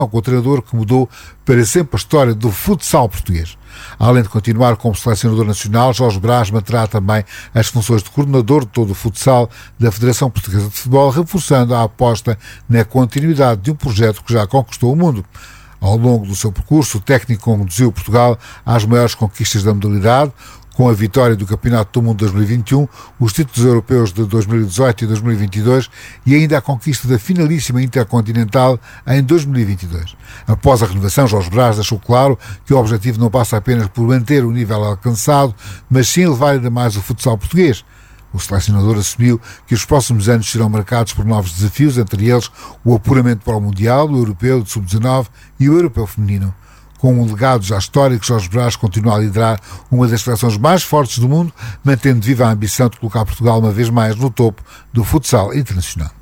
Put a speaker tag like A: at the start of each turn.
A: com o treinador que mudou para sempre a história do futsal português. Além de continuar como selecionador nacional, Jorge Brás manterá também as funções de coordenador de todo o futsal da Federação Portuguesa de Futebol, reforçando a aposta na continuidade de um projeto que já conquistou o mundo. Ao longo do seu percurso, o técnico conduziu Portugal às maiores conquistas da modalidade, com a vitória do Campeonato do Mundo de 2021, os títulos europeus de 2018 e 2022 e ainda a conquista da finalíssima intercontinental em 2022. Após a renovação, Jorge Brás deixou claro que o objetivo não passa apenas por manter o nível alcançado, mas sim elevar ainda mais o futsal português. O selecionador assumiu que os próximos anos serão marcados por novos desafios, entre eles o apuramento para o Mundial, o Europeu de Sub-19 e o Europeu Feminino. Com um legado já histórico, Jorge Brás continua a liderar uma das seleções mais fortes do mundo, mantendo viva a ambição de colocar Portugal uma vez mais no topo do futsal internacional.